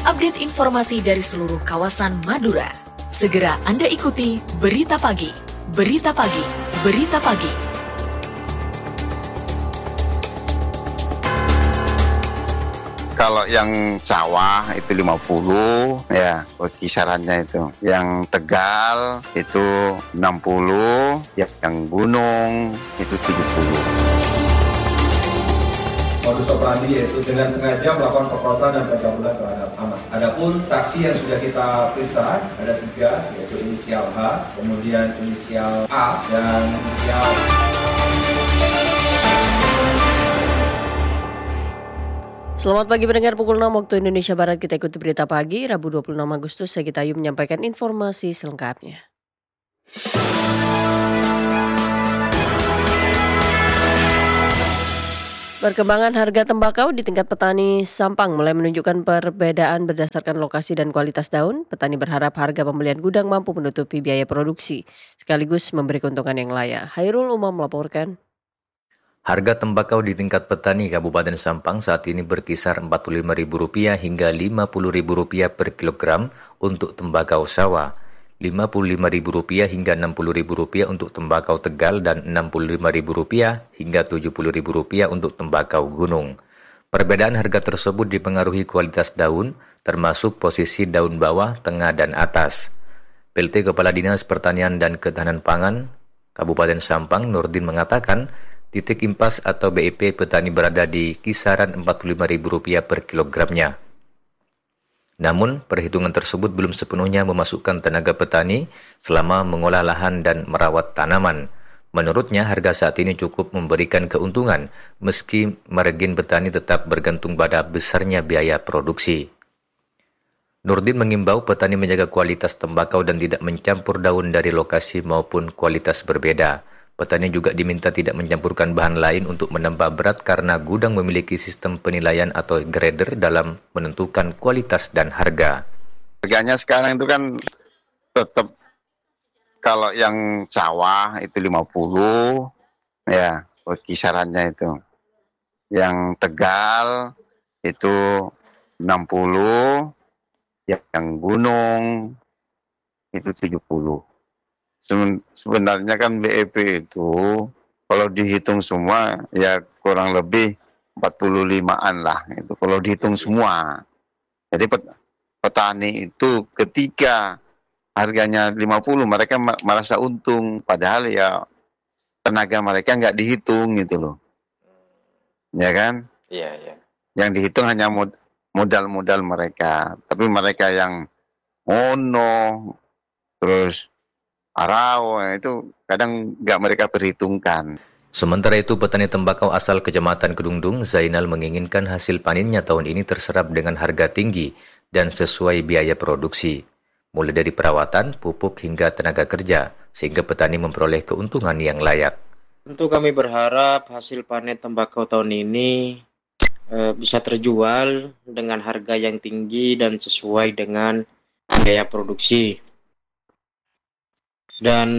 update informasi dari seluruh kawasan Madura. Segera Anda ikuti Berita Pagi, Berita Pagi, Berita Pagi. Kalau yang Cawah itu 50 ya, kisarannya itu. Yang Tegal itu 60, yang Gunung itu 70. Modus operandi yaitu dengan sengaja melakukan perkosaan dan pencabulan terhadap anak. Adapun taksi yang sudah kita periksa ada 3, yaitu inisial H, kemudian inisial A, dan inisial. Selamat pagi pendengar, pukul 6 waktu Indonesia Barat kita ikuti Berita Pagi, Rabu 26 Agustus, saya Gita Ayu menyampaikan informasi selengkapnya. Perkembangan harga tembakau di tingkat petani Sampang mulai menunjukkan perbedaan berdasarkan lokasi dan kualitas daun. Petani berharap harga pembelian gudang mampu menutupi biaya produksi, sekaligus memberi keuntungan yang layak. Hairul Umam melaporkan. Harga tembakau di tingkat petani Kabupaten Sampang saat ini berkisar Rp45.000 hingga Rp50.000 per kilogram untuk tembakau sawah, Rp55.000 hingga Rp60.000 untuk tembakau Tegal, dan Rp65.000 hingga Rp70.000 untuk tembakau gunung. Perbedaan harga tersebut dipengaruhi kualitas daun, termasuk posisi daun bawah, tengah, dan atas. PLT Kepala Dinas Pertanian dan Ketahanan Pangan Kabupaten Sampang, Nurdin, mengatakan titik impas atau BIP petani berada di kisaran Rp45.000 per kilogramnya. Namun, perhitungan tersebut belum sepenuhnya memasukkan tenaga petani selama mengolah lahan dan merawat tanaman. Menurutnya, harga saat ini cukup memberikan keuntungan, meski margin petani tetap bergantung pada besarnya biaya produksi. Nurdin mengimbau petani menjaga kualitas tembakau dan tidak mencampur daun dari lokasi maupun kualitas berbeda. Petani juga diminta tidak mencampurkan bahan lain untuk menambah berat karena gudang memiliki sistem penilaian atau grader dalam menentukan kualitas dan harga. Harganya sekarang itu kan tetap kalau yang Cawah itu 50 ya, kisarannya itu. Yang Tegal itu 60, yang Gunung itu 70. Sebenarnya kan BEP itu kalau dihitung semua ya kurang lebih 45-an lah itu kalau dihitung semua. Jadi petani itu ketika harganya 50 mereka merasa untung, padahal ya tenaga mereka nggak dihitung gitu loh. Ya kan? Iya, iya. Yang dihitung hanya modal-modal mereka. Tapi mereka yang mono terus Arau itu kadang nggak mereka perhitungkan. Sementara itu, petani tembakau asal Kecamatan Kedungdung, Zainal, menginginkan hasil panennya tahun ini terserap dengan harga tinggi dan sesuai biaya produksi, mulai dari perawatan, pupuk, hingga tenaga kerja, sehingga petani memperoleh keuntungan yang layak. Tentu kami berharap hasil panen tembakau tahun ini bisa terjual dengan harga yang tinggi dan sesuai dengan biaya produksi. Dan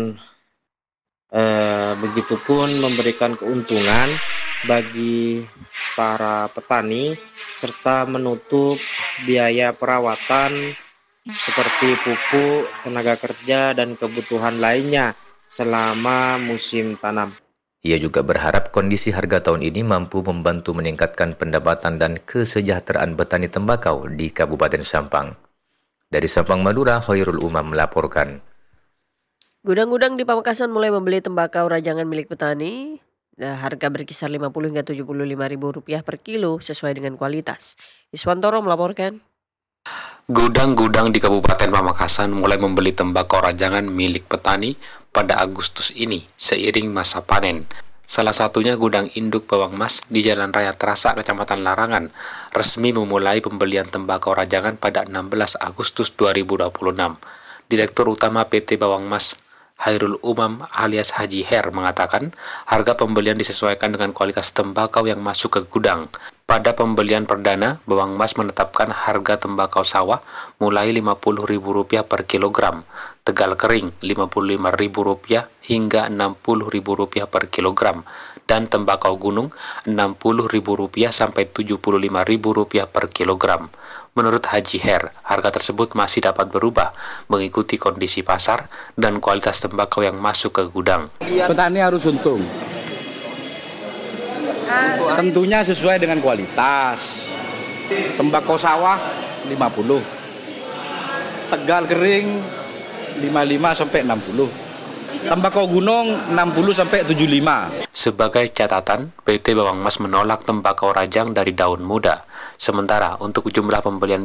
begitupun memberikan keuntungan bagi para petani serta menutup biaya perawatan seperti pupuk, tenaga kerja, dan kebutuhan lainnya selama musim tanam. Ia juga berharap kondisi harga tahun ini mampu membantu meningkatkan pendapatan dan kesejahteraan petani tembakau di Kabupaten Sampang. Dari Sampang, Madura, Khairul Umam melaporkan. Gudang-gudang di Pamekasan mulai membeli tembakau rajangan milik petani. Harga berkisar Rp50 hingga Rp75.000 per kilo sesuai dengan kualitas. Iswantoro melaporkan. Gudang-gudang di Kabupaten Pamekasan mulai membeli tembakau rajangan milik petani pada Agustus ini seiring masa panen. Salah satunya gudang induk bawang mas di Jalan Raya Terasa, Kecamatan Larangan, resmi memulai pembelian tembakau rajangan pada 16 Agustus 2026. Direktur Utama PT Bawang Mas Hairul Umam alias Haji Her mengatakan harga pembelian disesuaikan dengan kualitas tembakau yang masuk ke gudang. Pada pembelian perdana, Bawang Mas menetapkan harga tembakau sawah mulai Rp50.000 per kilogram. Tegal kering Rp55.000 hingga Rp60.000 per kilogram, dan tembakau gunung Rp60.000 sampai Rp75.000 per kilogram. Menurut Haji Her, harga tersebut masih dapat berubah mengikuti kondisi pasar dan kualitas tembakau yang masuk ke gudang. Petani harus untung. Tentunya sesuai dengan kualitas. Tembakau sawah 50. Tegal kering 55 sampai 60. Tembakau gunung 60 sampai 75. Sebagai catatan, PT Bawang Mas menolak tembakau rajang dari daun muda. Sementara untuk jumlah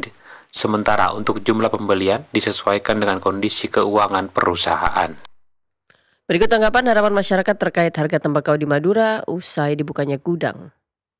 pembelian disesuaikan dengan kondisi keuangan perusahaan. Berikut tanggapan harapan masyarakat terkait harga tembakau di Madura usai dibukanya gudang.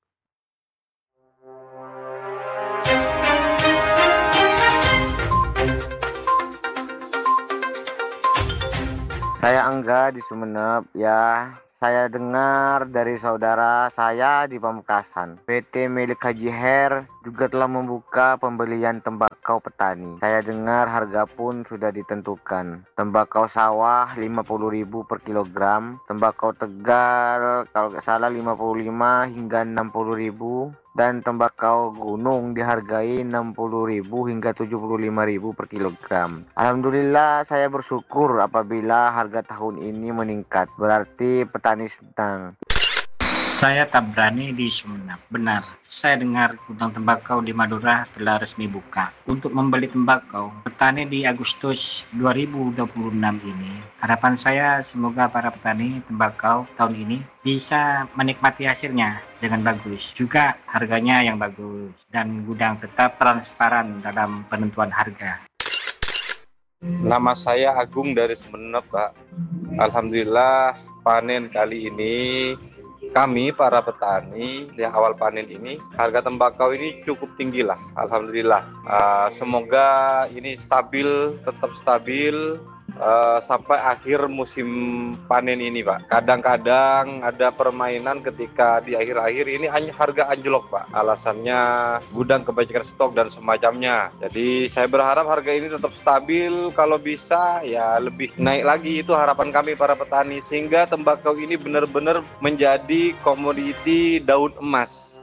Saya Angga di Sumeneb ya. Saya dengar dari saudara saya di Pamekasan, PT milik Haji Her juga telah membuka pembelian tembakau petani. Saya dengar harga pun sudah ditentukan. Tembakau sawah 50.000 per kilogram, tembakau Tegal kalau nggak salah 55 hingga 60.000. Dan tembakau gunung dihargai 60.000 hingga 75.000 per kilogram. Alhamdulillah saya bersyukur apabila harga tahun ini meningkat. Berarti petani senang. Saya tak berani di Sumeneb. Benar, saya dengar gudang tembakau di Madura telah resmi buka. Untuk membeli tembakau, petani di Agustus 2026 ini, harapan saya semoga para petani tembakau tahun ini bisa menikmati hasilnya dengan bagus. Juga harganya yang bagus dan gudang tetap transparan dalam penentuan harga. Nama saya Agung dari Sumeneb, Pak. Alhamdulillah panen kali ini kami para petani yang awal panen ini, harga tembakau ini cukup tinggi lah. Alhamdulillah. Semoga ini tetap stabil sampai akhir musim panen ini, Pak. Kadang-kadang ada permainan ketika di akhir-akhir ini harga anjlok, Pak. Alasannya gudang kebanyakan stok dan semacamnya. Jadi saya berharap harga ini tetap stabil, kalau bisa ya lebih naik lagi, itu harapan kami para petani, sehingga tembakau ini benar-benar menjadi komoditi daun emas.